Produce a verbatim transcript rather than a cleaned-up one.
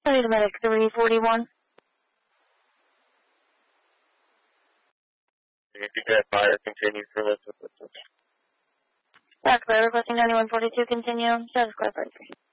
Study to medic three forty-one. If you get fire, continue for this. That's clear. Requesting ninety-one forty-two, continue. Status clear, three.